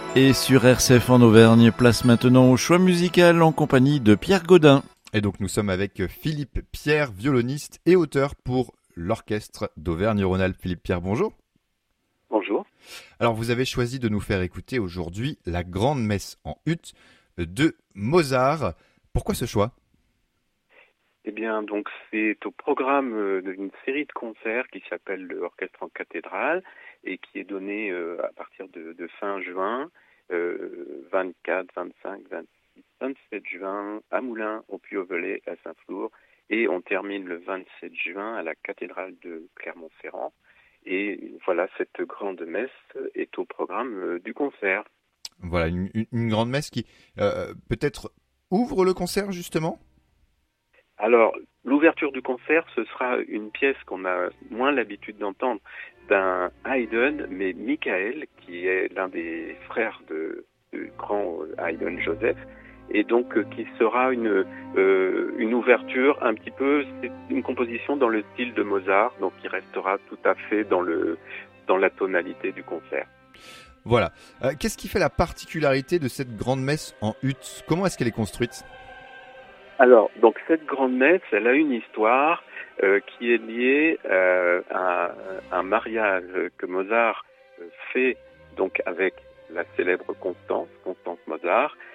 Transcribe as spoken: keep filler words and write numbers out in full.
Et sur R C F en Auvergne, place maintenant au choix musical en compagnie de Pierre Gaudin. Et donc nous sommes avec Philippe Pierre, violoniste et auteur pour l'Orchestre d'Auvergne-Rhône-Alpes. Philippe Pierre, bonjour. Bonjour. Alors vous avez choisi de nous faire écouter aujourd'hui la Grande Messe en ut de Mozart. Pourquoi ce choix ? Eh bien, donc c'est au programme d'une série de concerts qui s'appelle l'Orchestre en cathédrale et qui est donné euh, à partir de, de fin juin, euh, vingt-quatre, vingt-cinq, vingt-six, vingt-sept juin à Moulins, au Puy-au-Velay, à Saint-Flour, et on termine le vingt-sept juin à la cathédrale de Clermont-Ferrand. Et voilà, cette grande messe est au programme euh, du concert. Voilà, une, une, une grande messe qui euh, peut-être ouvre le concert justement ? Alors, l'ouverture du concert, ce sera une pièce qu'on a moins l'habitude d'entendre d'un Haydn, mais Michael, qui est l'un des frères de, de grand Haydn Joseph, et donc euh, qui sera une, euh, une ouverture un petit peu, c'est une composition dans le style de Mozart, donc qui restera tout à fait dans, le, dans la tonalité du concert. Voilà. Euh, qu'est-ce qui fait la particularité de cette grande messe en ut ? Comment est-ce qu'elle est construite ? Alors, donc cette grande messe, elle a une histoire euh, qui est liée euh, à un mariage que Mozart fait donc avec la célèbre Constance, Constance Mozart,